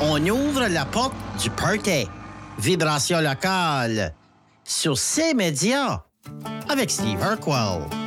On ouvre la porte du party. Vibration locale. Sur ces médias. Avec Steve Urquell.